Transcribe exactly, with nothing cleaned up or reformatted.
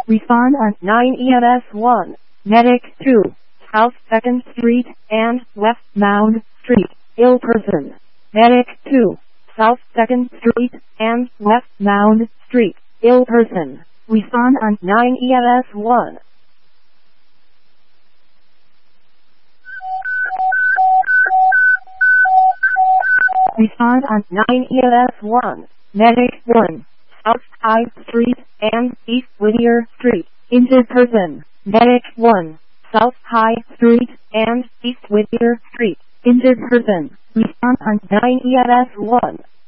Respond on nine E M S one. Medic two. South second Street and West Mound Street. Ill person. Medic two. South second Street and West Mound Street. Ill person. Respond on nine E M S one. Respond on nine E M S one. Medic one. South High Street and East Whittier Street. Injured person. Medic one. South High Street and East Whittier Street. Injured person. Respond on nine E M S one.